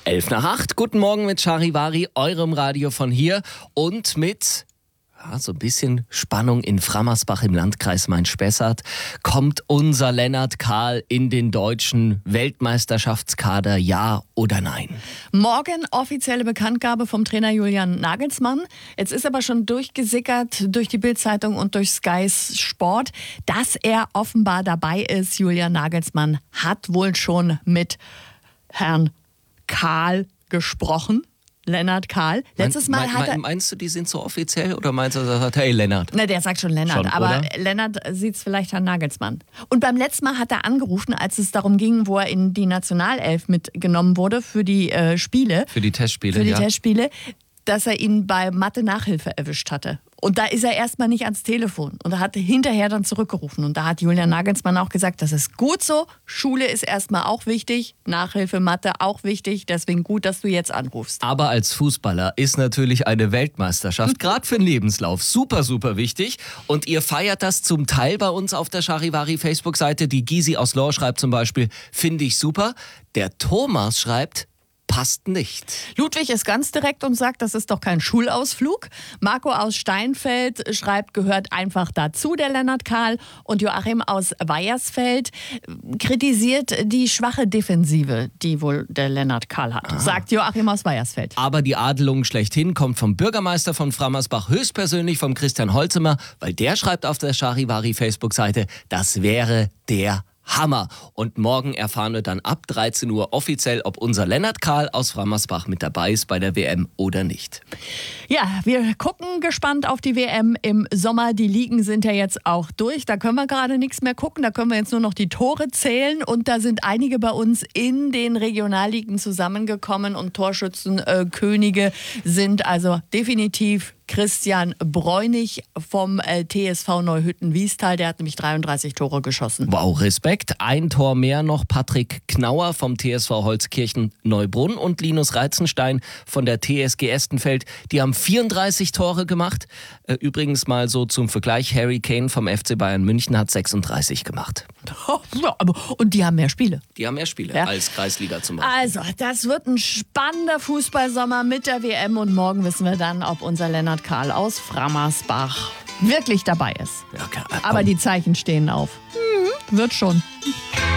7:11. Guten Morgen mit Charivari, eurem Radio von hier und mit so ein bisschen Spannung in Frammersbach im Landkreis Main-Spessart kommt unser Lennart Kahl in den deutschen Weltmeisterschaftskader, ja oder nein? Morgen offizielle Bekanntgabe vom Trainer Julian Nagelsmann. Jetzt ist aber schon durchgesickert durch die Bild-Zeitung und durch Sky Sport, dass er offenbar dabei ist. Julian Nagelsmann hat wohl schon mit Herrn Kahl gesprochen. Lennart Kahl. Letztes Mal hat er... Meinst du, die sind so offiziell oder meinst du, er sagt, hey Lennart? Na, der sagt schon Lennart, aber Lennart sieht es vielleicht an Nagelsmann. Und beim letzten Mal hat er angerufen, als es darum ging, wo er in die Nationalelf mitgenommen wurde für die Spiele. Für die Testspiele, Testspiele, dass er ihn bei Mathe-Nachhilfe erwischt hatte. Und da ist er erstmal nicht ans Telefon und er hat hinterher dann zurückgerufen. Und da hat Julian Nagelsmann auch gesagt, das ist gut so. Schule ist erstmal auch wichtig, Nachhilfe, Mathe auch wichtig. Deswegen gut, dass du jetzt anrufst. Aber als Fußballer ist natürlich eine Weltmeisterschaft, gerade für den Lebenslauf, super, super wichtig. Und ihr feiert das zum Teil bei uns auf der Charivari Facebook-Seite. Die Gysi aus Lohr schreibt zum Beispiel, finde ich super. Der Thomas schreibt, passt nicht. Ludwig ist ganz direkt und sagt, das ist doch kein Schulausflug. Marco aus Steinfeld schreibt, gehört einfach dazu, der Lennart Kahl. Und Joachim aus Weiersfeld kritisiert die schwache Defensive, die wohl der Lennart Kahl hat. Sagt Joachim aus Weiersfeld. Aber die Adelung schlechthin kommt vom Bürgermeister von Frammersbach, höchstpersönlich vom Christian Holzemer, weil der schreibt auf der Charivari Facebook-Seite, das wäre der Hammer. Und morgen erfahren wir dann ab 13 Uhr offiziell, ob unser Lennart Kahl aus Frammersbach mit dabei ist bei der WM oder nicht. Ja, wir gucken gespannt auf die WM im Sommer. Die Ligen sind ja jetzt auch durch. Da können wir gerade nichts mehr gucken. Da können wir jetzt nur noch die Tore zählen. Und da sind einige bei uns in den Regionalligen zusammengekommen. Und Torschützenkönige sind also definitiv Christian Bräunig vom TSV Neuhütten-Wiestal. Der hat nämlich 33 Tore geschossen. Wow, Respekt. Ein Tor mehr noch Patrick Knauer vom TSV Holzkirchen-Neubrunn und Linus Reizenstein von der TSG Estenfeld. Die haben 34 Tore gemacht. Übrigens mal so zum Vergleich, Harry Kane vom FC Bayern München hat 36 gemacht. Und die haben mehr Spiele. Die haben mehr Spiele als Kreisliga zum Beispiel. Also, das wird ein spannender Fußballsommer mit der WM. Und morgen wissen wir dann, ob unser Lennart Kahl aus Frammersbach wirklich dabei ist. Ja, aber die Zeichen stehen auf. Wird schon.